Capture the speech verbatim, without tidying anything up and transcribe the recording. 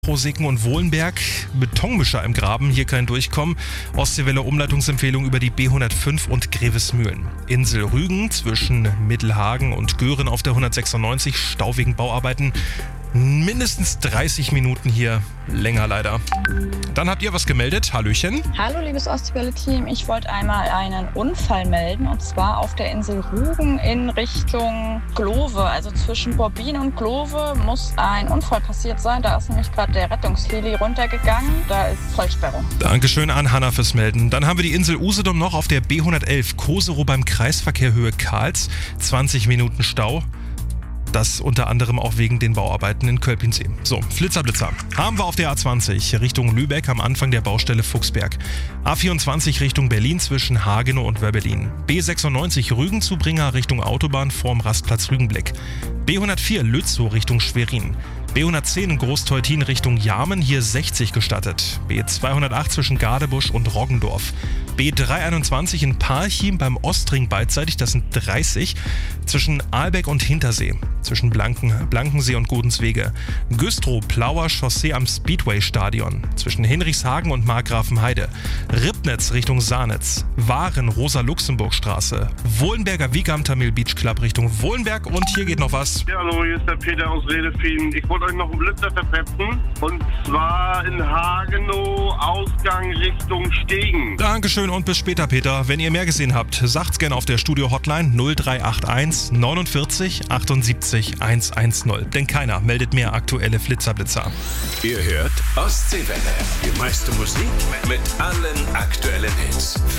Rosiken und Wohlenberg, Betonmischer im Graben, hier kein Durchkommen. Ostseewelle Umleitungsempfehlung über die B hundertfünf und Grevesmühlen. Insel Rügen zwischen Mittelhagen und Göhren auf der hundertsechsundneunzig, Stau wegen Bauarbeiten. Mindestens dreißig Minuten hier, länger leider. Dann habt ihr was gemeldet, hallöchen. Hallo liebes Ostseewelle-Team, ich wollte einmal einen Unfall melden und zwar auf der Insel Rügen in Richtung Glove, also zwischen Bobbin und Glove muss ein Unfall passiert sein, da ist nämlich gerade der Rettungsheli runtergegangen, da ist Vollsperrung. Dankeschön an Hanna fürs Melden. Dann haben wir die Insel Usedom noch auf der B hundertelf, Koserow beim Kreisverkehr Höhe Karls, zwanzig Minuten Stau. Das unter anderem auch wegen den Bauarbeiten in Kölpinsee. So, Flitzer Blitzer. Haben wir auf der A zwanzig Richtung Lübeck am Anfang der Baustelle Fuchsberg. A vierundzwanzig Richtung Berlin zwischen Hagenow und Wörbelin. B sechsundneunzig Rügenzubringer Richtung Autobahn vorm Rastplatz Rügenblick. B hundertvier Lützow Richtung Schwerin. B hundertzehn Großteutin Richtung Jarmen, hier sechzig gestattet. B zweihundertacht zwischen Gadebusch und Roggendorf. B dreihunderteinundzwanzig in Parchim beim Ostring beidseitig, das sind dreißig. Zwischen Ahlbeck und Hintersee. Zwischen Blanken, Blankensee und Godenswege. Güstrow, Plauer Chaussee am Speedway-Stadion. Zwischen Hinrichshagen und Markgrafenheide. Ribnitz Richtung Saarnitz. Waren, Rosa-Luxemburg-Straße. Wohlenberger Wieg am Tamil Beach Club Richtung Wohlenberg. Und hier geht noch was. Ja, hallo, hier ist der Peter aus Redefien. Ich wollte euch noch einen Blitzer verpetzen. Und zwar in Hagenow, Ausgang Richtung Stegen. Dankeschön und bis später, Peter. Wenn ihr mehr gesehen habt, sagt's gerne auf der Studio-Hotline null drei acht eins neunundvierzig achtundsiebzig hundertzehn. Denn keiner meldet mehr aktuelle Flitzerblitzer. Ihr hört Ostseewelle. Die meiste Musik mit allen aktuellen Hits.